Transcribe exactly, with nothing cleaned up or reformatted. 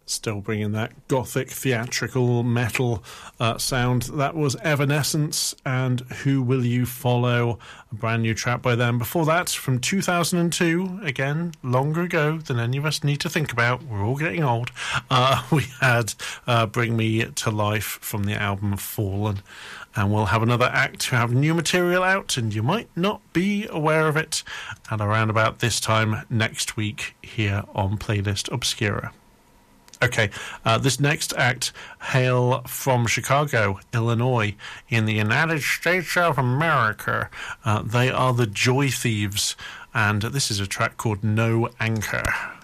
Still bringing that gothic, theatrical, metal uh, sound. That was Evanescence and Who Will You Follow? A brand new track by them. Before that, from two thousand two, again, longer ago than any of us need to think about. We're all getting old. Uh, we had uh, Bring Me to Life from the album Fallen. And we'll have another act to have new material out, and you might not be aware of it at around about this time next week here on Playlist Obscura. Okay, uh, this next act hail from Chicago, Illinois, in the United States of America. Uh, they are the Joy Thieves, and this is a track called No Anchor.